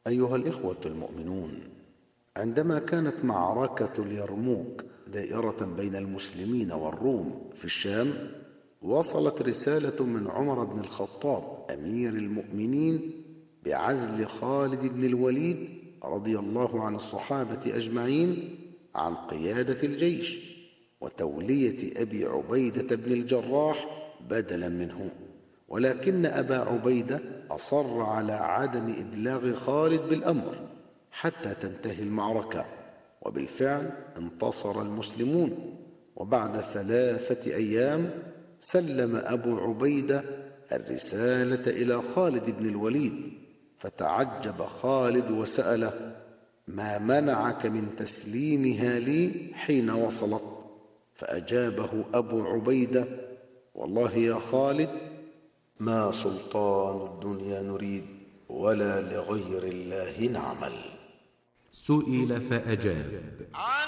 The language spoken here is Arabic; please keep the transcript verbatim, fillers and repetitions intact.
أيها الإخوة المؤمنون، عندما كانت معركة اليرموك دائرة بين المسلمين والروم في الشام، وصلت رسالة من عمر بن الخطاب أمير المؤمنين بعزل خالد بن الوليد رضي الله عن الصحابة أجمعين عن قيادة الجيش، وتولية أبي عبيدة بن الجراح بدلا منه. ولكن أبا عبيدة أصر على عدم إبلاغ خالد بالأمر حتى تنتهي المعركة، وبالفعل انتصر المسلمون. وبعد ثلاثة أيام سلم أبو عبيدة الرسالة إلى خالد بن الوليد، فتعجب خالد وسأله: ما منعك من تسليمها لي حين وصلت؟ فأجابه أبو عبيدة: والله يا خالد، ما سلطان الدنيا نريد، ولا لغير الله نعمل. سئل فأجاب: